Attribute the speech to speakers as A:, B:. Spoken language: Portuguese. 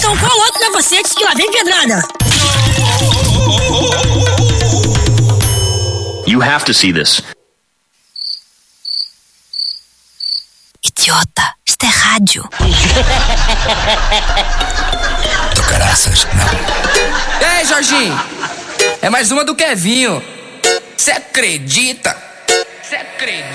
A: Então qual outro capacete que lá vem pedrada?
B: You have to see this.
C: Idiota, isto é rádio.
D: Do caraças, não.
E: Ei, Jorginho, é mais uma do Kevinho. Cê acredita? Cê acredita?